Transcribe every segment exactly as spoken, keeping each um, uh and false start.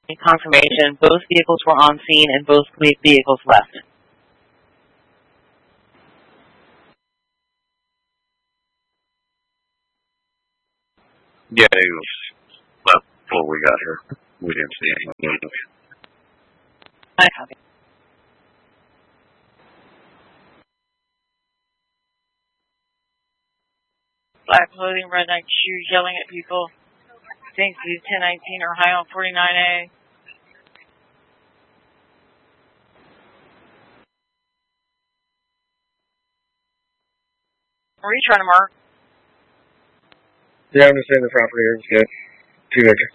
Confirmation. Both vehicles were on scene and both vehicles left. Yeah, he was left before we got here. We didn't see anything. I copy. Black clothing, red Nike shoes, yelling at people. Thanks to ten nineteen or high on forty-nine A. Are you trying to mark? Yeah, I'm just in the property here. It's good. Two acres.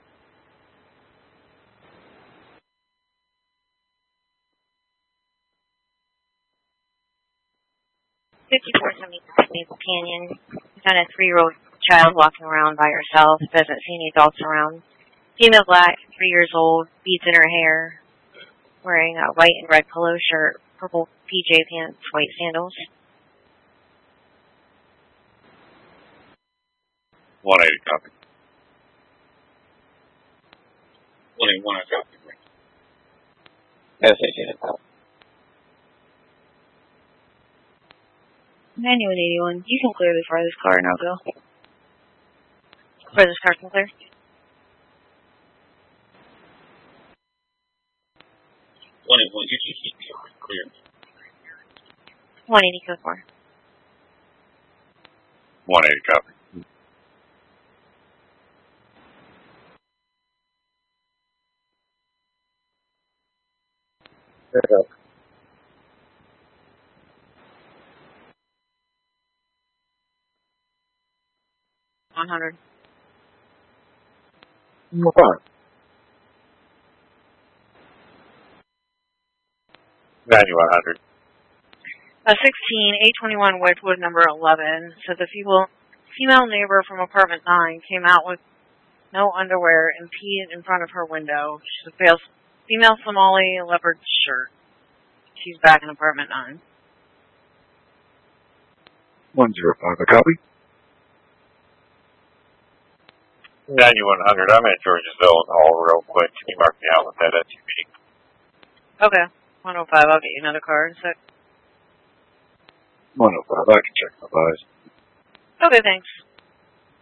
fifty-four seventy-six Maple Canyon. Found a three-year-old child walking around by herself. Doesn't see any adults around. Female black, three years old, beads in her hair. Wearing a white and red polo shirt, purple P J pants, white sandals. one eighty copy. one eighty-one copy. Yes, eighteen copy. ninety-one eighty-one, you can clear before this car and I'll go. Before this car can clear. one eighty-one, you can keep clear. one eighty, code four. one eighty copy. Set up. one hundred. Move on. ninety-one hundred. A sixteen, eight twenty-one Wedgewood, number eleven, said the female, female neighbor from apartment nine came out with no underwear and peed in front of her window. She's a female Somali leopard shirt. She's back in apartment nine. one zero five, a copy. ninety-one hundred, I'm at Georgesville and Hall real quick. Can you mark me out with that S U V? Okay. one oh five, I'll get you another car in a sec. one oh five, I can check my buys. Okay, thanks.